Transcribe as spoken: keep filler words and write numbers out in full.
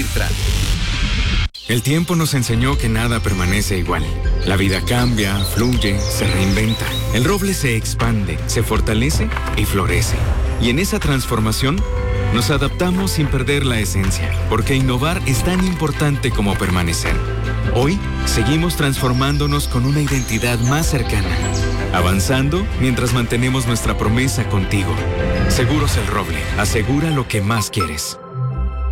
IRTRA. El tiempo nos enseñó que nada permanece igual. La vida cambia, fluye, se reinventa. El roble se expande, se fortalece y florece. Y en esa transformación, nos adaptamos sin perder la esencia, porque innovar es tan importante como permanecer. Hoy, seguimos transformándonos con una identidad más cercana, avanzando mientras mantenemos nuestra promesa contigo. Seguros El Roble, asegura lo que más quieres.